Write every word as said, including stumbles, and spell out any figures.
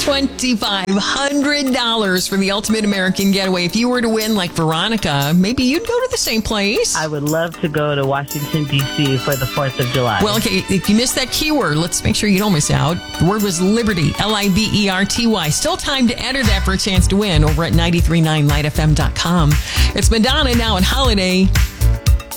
twenty-five hundred dollars for the ultimate American getaway. If you were to win like Veronica, maybe you'd go to the same place. I would love to go to Washington, D C for the fourth of July. Well, okay, if you missed that keyword, let's make sure you don't miss out. The word was Liberty, L I B E R T Y. Still time to enter that for a chance to win over at nine three nine light f m dot com. It's Madonna now at Holiday.